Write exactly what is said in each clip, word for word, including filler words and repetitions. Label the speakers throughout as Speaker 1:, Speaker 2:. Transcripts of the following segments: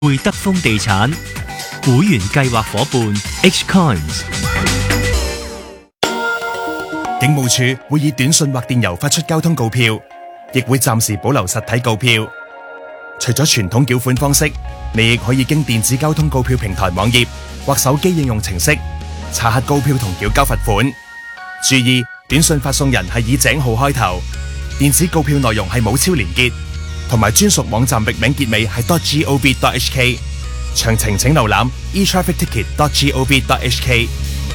Speaker 1: 會德豐地產會員計劃夥伴 H Coins。
Speaker 2: 警務處會以短信或電郵發出交通告票，亦會暫時保留實體告票。除咗傳統繳款方式，你亦可以經電子交通告票平台網頁或手機應用程式查核告票同繳交罰款。注意，短信發送人係以井號開頭，電子告票內容係冇超連結，同埋專屬網站域名結尾係 .gov.hk。詳情請瀏覽 e traffic ticket dot gov dot h k。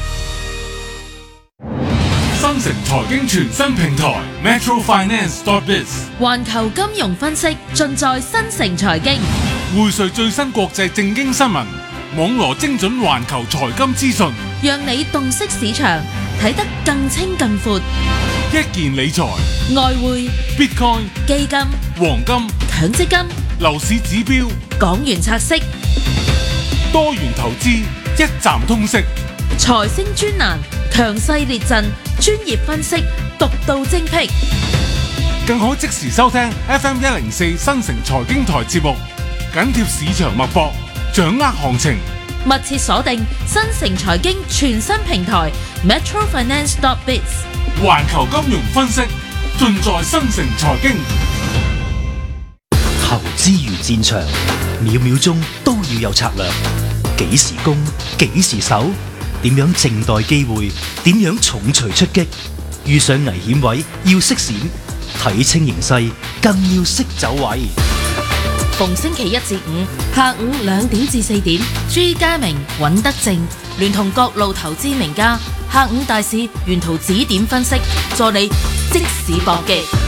Speaker 3: 新城財經全新平台 Metro Finance dot biz，
Speaker 4: 環球金融分析盡在新城財經，
Speaker 3: 匯萃最新國際政經新聞，網羅精準環球財金資訊，
Speaker 4: 讓你洞悉市場，睇得更清更闊。
Speaker 3: 一件理財、
Speaker 4: 外匯、
Speaker 3: Bitcoin、
Speaker 4: 基金、
Speaker 3: 黃金、
Speaker 4: 強積金、
Speaker 3: 樓市指標、
Speaker 4: 港元拆息、
Speaker 3: 多元投資，一站通識。
Speaker 4: 財星專欄，強勢列陣，專業分析，獨到精闢，
Speaker 3: 更可即時收聽 F M 一零四新城財經台節目，緊貼市場脈搏，掌握行情。
Speaker 4: 密切鎖定新城財經全新平台 Metro Finance dot biz，
Speaker 3: 環球金融分析盡在新城財經。
Speaker 1: 投資如戰場，秒秒鐘都要有策略，幾時攻，幾時守，點樣靜待機會，點樣重錘出擊，遇上危險位要識閃，睇清形勢更要識走位。
Speaker 4: 逢星期一至五下午兩點至四點，朱家明、尹德正聯同各路投資名家，下午大市沿途指點分析，助你即時搏擊。